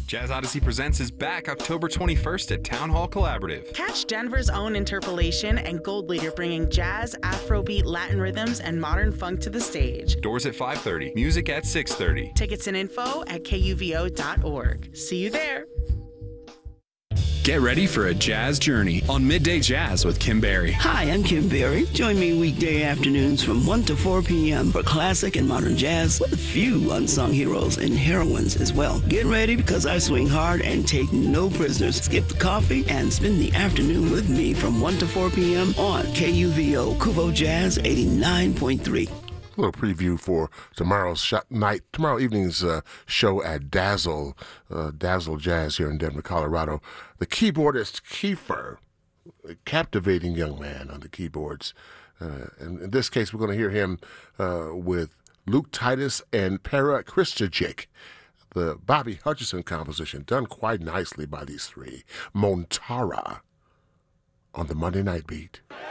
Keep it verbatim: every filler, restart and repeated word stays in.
Jazz Odyssey Presents is back October twenty-first at Town Hall Collaborative. Catch Denver's own Interpolation and Gold Leader bringing jazz, Afrobeat, Latin rhythms, and modern funk to the stage. Doors at five thirty, music at six thirty. Tickets and info at K U V O dot org. See you there. Get ready for a jazz journey on Midday Jazz with Kim Berry. Hi, I'm Kim Berry. Join me weekday afternoons from one to four p.m. for classic and modern jazz with a few unsung heroes and heroines as well. Get ready because I swing hard and take no prisoners. Skip the coffee and spend the afternoon with me from one to four p.m. on K U V O Kubo Jazz eighty-nine point three. A little preview for tomorrow's sh- night, tomorrow evening's uh, show at Dazzle, uh, Dazzle Jazz here in Denver, Colorado. The keyboardist Kiefer, a captivating young man on the keyboards. Uh, and in this case, we're going to hear him uh, with Luke Titus and Para Kristajic. The Bobby Hutcherson composition, done quite nicely by these three. Montara on the Monday Night Beat.